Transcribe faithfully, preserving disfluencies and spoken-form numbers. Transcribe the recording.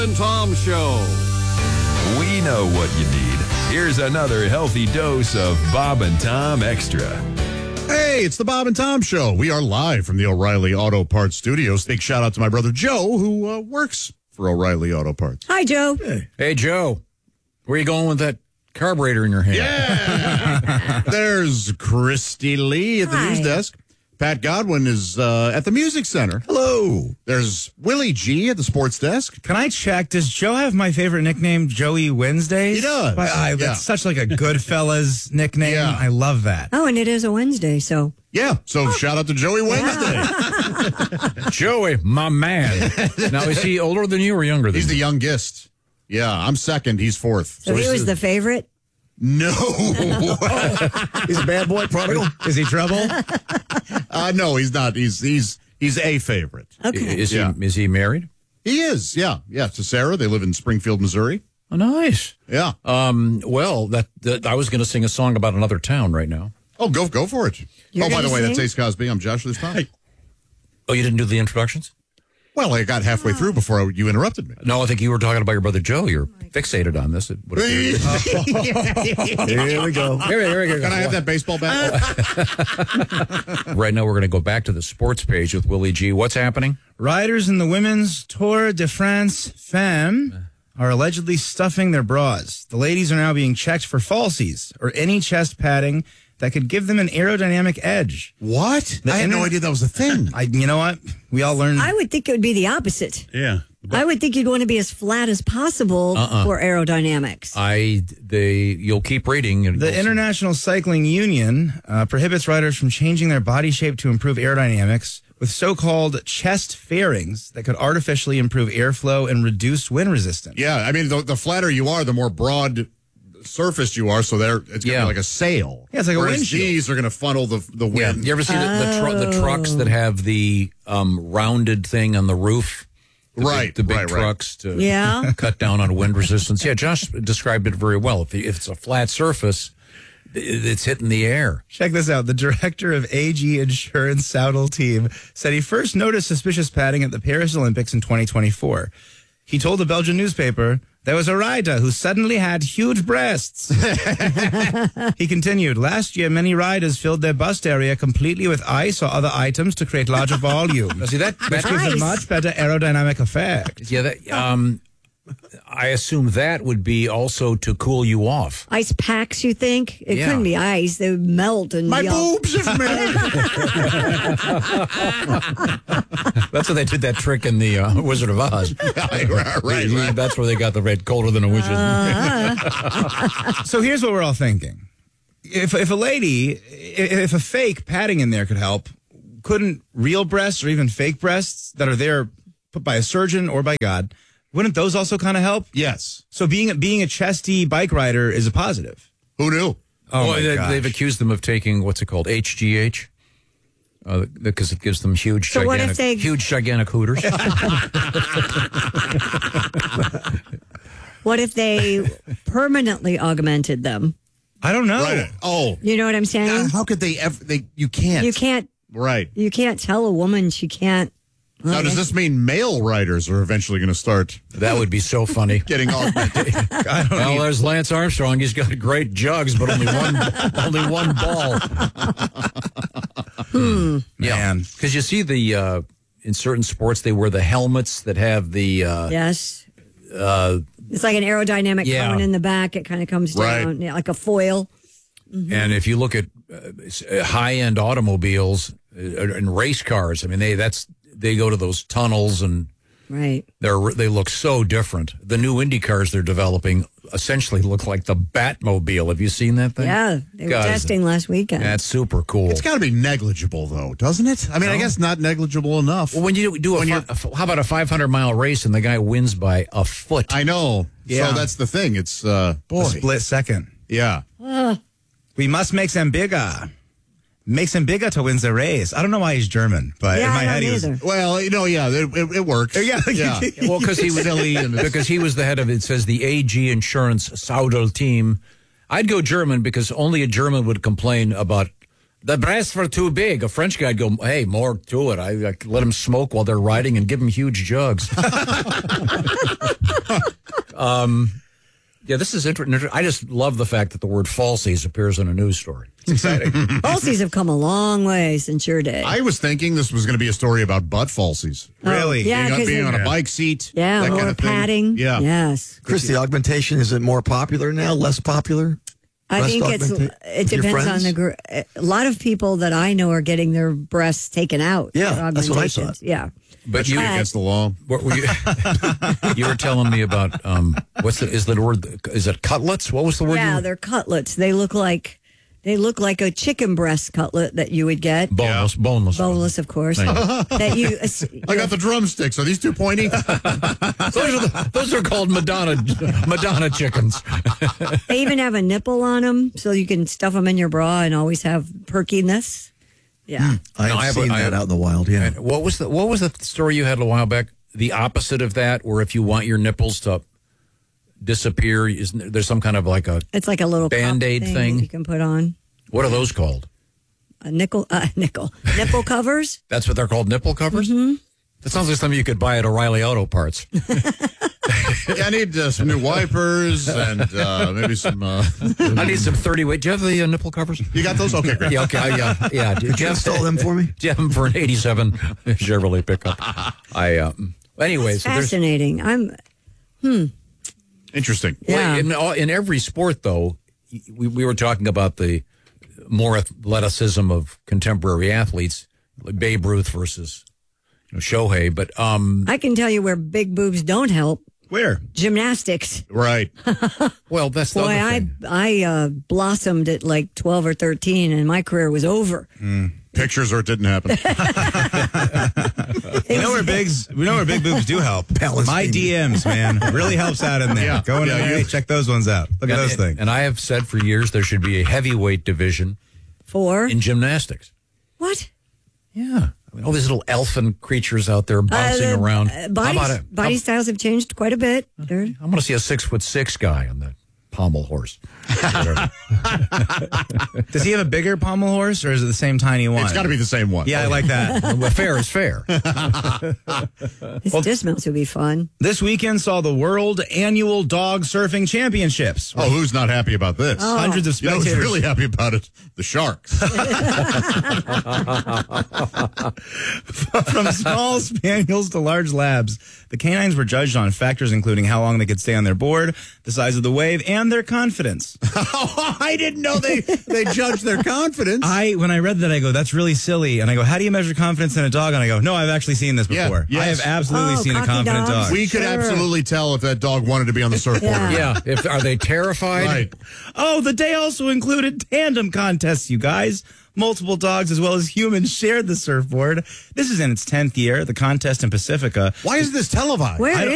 and Tom Show. We know what you need. Here's another healthy dose of Bob and Tom Extra. Hey, it's the Bob and Tom Show. We are live from the O'Reilly Auto Parts Studios. Big shout out to my brother Joe, who uh, works for O'Reilly Auto Parts. Hi, Joe. Hey. Hey, Joe. Where are you going with that carburetor in your hand? Yeah. There's Christy Lee at the Hi. news desk. Pat Godwin is uh, at the Music Center. Hello. There's Willie G at the sports desk. Can I check? Does Joe have my favorite nickname, Joey Wednesdays? He does. Why, I, Yeah. That's such like a Goodfellas nickname. Yeah. I love that. Oh, and it is a Wednesday, so. Yeah, so shout out to Joey Wednesday. Joey, my man. Now, is he older than you or younger than He's the you? youngest. Yeah, I'm second. He's fourth. So he was the favorite? No. He's a bad boy, prodigal. Is he trouble? uh, no, he's not. He's he's he's a favorite. Okay. Is, Yeah. he, is he married? He is, yeah. Yeah, to Sarah. They live in Springfield, Missouri. Oh, nice. Yeah. Um, well, that, that I was going to sing a song about another town right now. Oh, go go for it. You're oh, by gonna the way, that's sing? Ace Cosby. I'm Josh Listone. Oh, you didn't do the introductions? Well, I got halfway through before you interrupted me. No, I think you were talking about your brother Joe. You're fixated on this. It would appear. Here we go. Here, here we go. Can I have that baseball bat? Right now, we're going to go back to the sports page with Willie G. What's happening? Riders in the women's Tour de France Femme are allegedly stuffing their bras. The ladies are now being checked for falsies or any chest padding that could give them an aerodynamic edge. What? The I had no inter- idea that was a thing. I, you know what? We all learned. I would think it would be the opposite. Yeah. I would think you'd want to be as flat as possible Uh-uh. for aerodynamics. I they you'll keep reading. And The you'll see. International Cycling Union uh, prohibits riders from changing their body shape to improve aerodynamics with so-called chest fairings that could artificially improve airflow and reduce wind resistance. Yeah, I mean, the, the flatter you are, the more broad surfaced you are, so there it's going to Yeah. be like a sail. Yeah, it's like a Whereas windshield. these are going to funnel the, the Yeah, wind. you ever see the the, tru- the trucks that have the um, rounded thing on the roof? The Right, big, the big right, right. trucks to Yeah. cut down on wind resistance. Yeah, Josh described it very well. If, if it's a flat surface, it- it's hitting the air. Check this out. The director of A G Insurance Saudal team said he first noticed suspicious padding at the Paris Olympics in twenty twenty-four. He told the Belgian newspaper there was a rider who suddenly had huge breasts. He continued, last year many riders filled their bust area completely with ice or other items to create larger volume. Now, see that? Which that gives a Nice. much better aerodynamic effect. yeah, that, um, I assume that would be also to cool you off. Ice packs, you think? It Yeah. couldn't be ice. They would melt and My be all- boobs have melted. That's how they did that trick in the uh, Wizard of Oz. right, right, right. That's where they got the red colder than a witch's. So here's what we're all thinking. If if a lady, if if a fake padding in there could help, couldn't real breasts or even fake breasts that are there put by a surgeon or by God, wouldn't those also kind of help? Yes. So being being a chesty bike rider is a positive. Who knew? Oh, well, my they, gosh. they've accused them of taking what's it called, H G H, uh, because it gives them huge, So what gigantic, if they- huge, gigantic hooters. What if they permanently augmented them? I don't know. Right. Oh. You know what I'm saying? Yeah, how could they ever? They You can't. You can't. Right. You can't tell a woman she can't. Now, does this mean male riders are eventually going to start That would be so funny. getting augmented? I don't Well, need- there's Lance Armstrong. He's got great jugs, but only one, only one ball. Yeah, Man. because you see the uh, in certain sports they wear the helmets that have the uh, Yes. uh, It's like an aerodynamic Yeah. cone in the back. It kind of comes Right. down yeah, like a foil. and if you look at uh, high end automobiles uh, and race cars, I mean they that's they go to those tunnels and Right. they're they look so different. The new Indy cars they're developing essentially look like the Batmobile. Have you seen that thing? Yeah. They were God, testing last weekend. That's super cool. It's got to be negligible, though, doesn't it? I mean, I guess not negligible enough. Well, when you do a, When fi- you- a f- how about a five hundred mile race and the guy wins by a foot? I know. Yeah. So that's the thing. It's, uh, a boy. split second. Yeah. We must make them bigger. Makes him bigger to win the race. I don't know why he's German, but yeah, in my I head don't he was. either. Well, you know, yeah, it, it, it works. Yeah. yeah. Well, because he was Silly and it's- because he was the head of it says the A G Insurance Saudal team. I'd go German because only a German would complain about The breasts were too big. A French guy'd go, hey, more to it. I, I let them smoke while they're riding and give them huge jugs. um, yeah, this is interesting. I just love the fact that the word falsies appears in a news story. It's exciting. Falsies have come a long way since your day. I was thinking this was going to be a story about butt falsies. Really? Oh, yeah, being on, 'cause being it- on a bike seat. yeah, that more kind of thing. padding. Yeah. Yes. Chris, the augmentation, is it more popular now, less popular? I Breast think it's augmenta- it your depends on friends? the group. A lot of people that I know are getting their breasts taken out. Yeah, with that's what I augmentations. thought. Yeah. But you, Uh, Against the law. what were you, you were telling me about, um, what's the, is the word, is it cutlets? What was the word? Yeah, you, they're cutlets. They look like they look like a chicken breast cutlet that you would get. boneless, boneless. Boneless, of course. that you. I got the drumsticks. Are these too pointy? Those are, the, those are called Madonna, Madonna chickens. They even have a nipple on them, so you can stuff them in your bra and always have perkiness. Yeah. I No, have I have a- seen I that have- out in the wild, yeah. And what was the what was the story you had a while back? The opposite of that, where if you want your nipples to disappear, isn't there's some kind of like a It's like a little cup Band-Aid thing thing? that you can put on. what are those called? A nickel, uh, nickel, nipple covers. That's what they're called, nipple covers. Mm-hmm. That sounds like something you could buy at O'Reilly Auto Parts. Yeah, I need uh, some new wipers and uh, maybe some. Uh, I need some thirty weight. Do you have the uh, nipple covers? you got those? Okay, great. Yeah, okay, I, uh, yeah. Do Did you have, install them for me? do you have them for an eighty-seven Chevrolet pickup? I. Uh, anyway, so there's. Fascinating. I'm. Interesting. Yeah. Well, in, all- in every sport, though, we, we were talking about the more athleticism of contemporary athletes, like Babe Ruth versus you know, Shohei. But um, I can tell you where big boobs don't help. Where? Gymnastics. Right. well, that's the Boy, other I thing. I uh, blossomed at like twelve or thirteen, and my career was over. Pictures or it didn't happen. You know where bigs? We know where big boobs do help. My D Ms, man, really helps out in there. Yeah. Go in Yeah, there, you- check those ones out. Look at And- those things. And I have said for years there should be a heavyweight division For in gymnastics. what? Yeah. I mean, all these little elfin creatures out there bouncing Uh, the, around. uh, How body about it? body I'm, styles have changed quite a bit. They're- I'm going to see a six foot six guy on the pommel horse. Does he have a bigger pommel horse, or is it the same tiny one? It's got to be the same one. Yeah, I like that. Well, fair is fair. This dismounts would be fun. This weekend saw the World Annual Dog Surfing Championships. Oh, who's not happy about this? Hundreds of You know who's spectators. really happy about it? The Sharks. From small spaniels to large labs, the canines were judged on factors including how long they could stay on their board, the size of the wave, and their confidence. Oh, I didn't know they they judged their confidence. I, when I read that, I go, that's really silly. And I go, how do you measure confidence in a dog? And I go, no, I've actually seen this Yeah, before. yes. I have absolutely Oh, seen a cocky confident dogs. dog. we could Sure. absolutely tell if that dog wanted to be on the surfboard. Yeah. Yeah. If are they terrified? Right. Oh, the day also included tandem contests, you guys. Multiple dogs as well as humans shared the surfboard. This is in its tenth year. The contest in Pacifica. Why is this televised? Where I don't-